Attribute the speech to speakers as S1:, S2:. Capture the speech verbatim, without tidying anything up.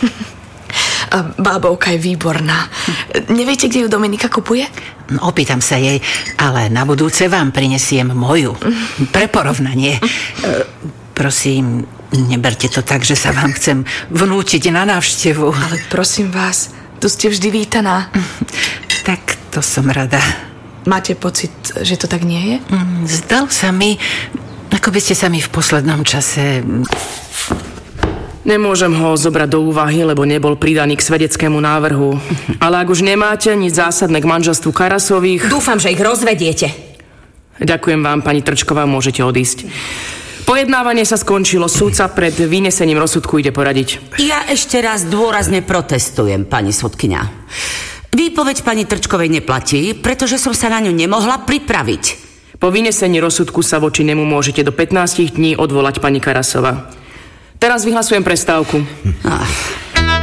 S1: Bábovka je výborná. Neviete, kde ju Dominika kupuje?
S2: Opýtam sa jej, ale na budúce vám prinesiem moju. Pre porovnanie. Prosím, neberte to tak, že sa vám chcem vnútiť na návštevu.
S1: Ale prosím vás, tu ste vždy vítaná.
S2: Tak to som rada.
S1: Máte pocit, že to tak nie je?
S2: Zdal sa mi, ako by ste sa mi v poslednom čase...
S3: Nemôžem ho zobrať do úvahy, lebo nebol pridaný k svedeckému návrhu. Ale ak už nemáte nič zásadné k manželstvu Karasových...
S4: Dúfam, že ich rozvediete.
S3: Ďakujem vám, pani Trčková, môžete odísť. Pojednávanie sa skončilo, súdca pred vynesením rozsudku ide poradiť.
S4: Ja ešte raz dôrazne protestujem, pani sudkyňa. Výpoveď pani Trčkovej neplatí, pretože som sa na ňu nemohla pripraviť.
S3: Po vynesení rozsudku sa voči nemu môžete do pätnásť dní odvolať pani Karasova. Teraz vyhlasujem prestávku.
S4: Ach.